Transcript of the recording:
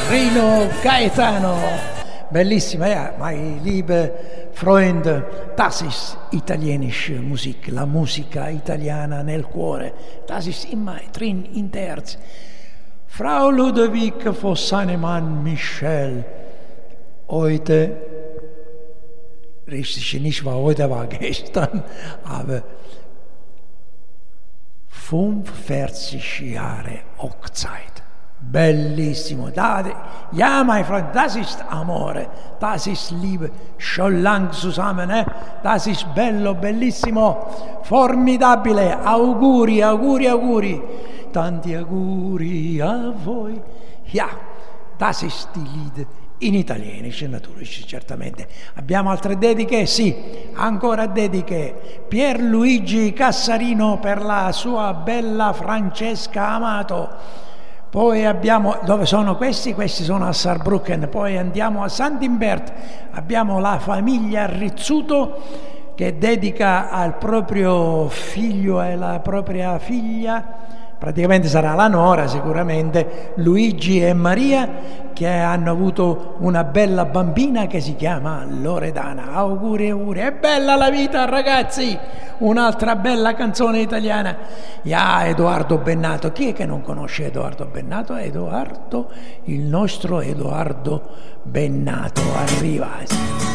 Rino Gaetano, bellissima, ja, meine liebe Freunde, das ist italienische Musik, la musica italiana nel cuore, das ist immer drin in der Herz. Frau Ludovica von seinem Mann Michel, heute, richtig nicht war heute, war gestern, aber 45 Jahre Hochzeit. Bellissimo. Ja, mein Freund, das ist Amore, das ist Liebe. Schon lang zusammen, das ist bello, bellissimo, formidabile. Auguri, auguri, auguri. Tanti auguri a voi. Ja, das ist die Lied in italienisch, natürlich, certamente. Abbiamo altre dediche? Sì, ancora dediche. Pierluigi Cassarino per la sua bella Francesca Amato. Poi abbiamo, dove sono questi? Questi sono a Saarbrücken. Poi andiamo a Sant'Imbert, abbiamo la famiglia Rizzuto che dedica al proprio figlio e alla propria figlia, praticamente sarà la nora sicuramente, Luigi e Maria, che hanno avuto una bella bambina che si chiama Loredana. Auguri, auguri, è bella la vita ragazzi! Un'altra bella canzone italiana, ja, Edoardo Bennato. Chi è che non conosce Edoardo Bennato? Edoardo, il nostro Edoardo Bennato arriva.